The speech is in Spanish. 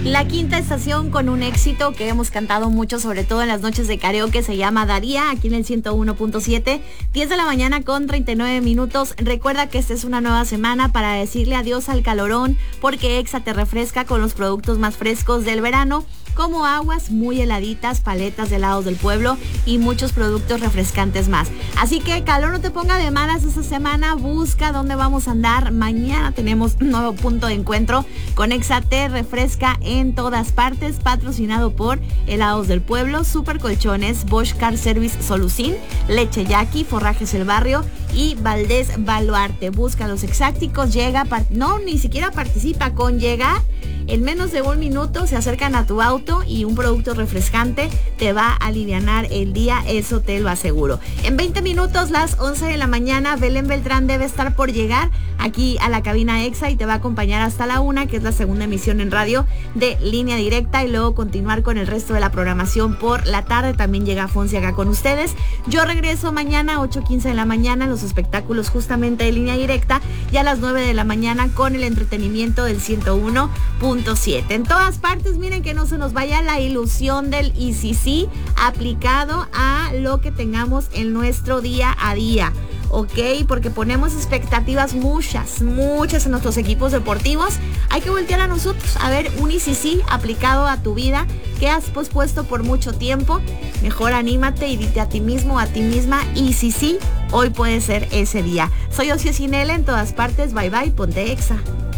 La quinta estación con un éxito que hemos cantado mucho, sobre todo en las noches de karaoke, se llama Daría, aquí en el 101.7, 10 de la mañana con 39 minutos. Recuerda que esta es una nueva semana para decirle adiós al calorón, porque Exa te refresca con los productos más frescos del verano, como aguas muy heladitas, paletas de helados del pueblo y muchos productos refrescantes más. Así que calor no te ponga de malas esta semana, busca dónde vamos a andar. Mañana tenemos un nuevo punto de encuentro con Exa te refresca en todas partes, patrocinado por Helados del Pueblo, Super Colchones, Bosch Car Service Solucín, Leche Yaqui, Forrajes El Barrio y Valdés Baluarte. Busca los exacticos, ni siquiera participa con llegar. En menos de un minuto se acercan a tu auto y un producto refrescante te va a alivianar el día, eso te lo aseguro. En 20 minutos, las 11 de la mañana, Belén Beltrán debe estar por llegar aquí a la cabina Exa y te va a acompañar hasta la 1, que es la segunda emisión en radio de Línea Directa, y luego continuar con el resto de la programación por la tarde. También llega Fonsi acá con ustedes. Yo regreso mañana 8:15 de la mañana, los espectáculos justamente de Línea Directa, y a las 9 de la mañana con el entretenimiento del 101.7. En todas partes, miren que no se nos vaya la ilusión del ECC aplicado a lo que tengamos en nuestro día a día, ¿ok? Porque ponemos expectativas muchas en nuestros equipos deportivos. Hay que voltear a nosotros a ver un ECC aplicado a tu vida que has pospuesto por mucho tiempo. Mejor anímate y dite a ti mismo, a ti misma, ECC, hoy puede ser ese día. Soy Ocio Cinele en todas partes. Bye bye, ponte Exa.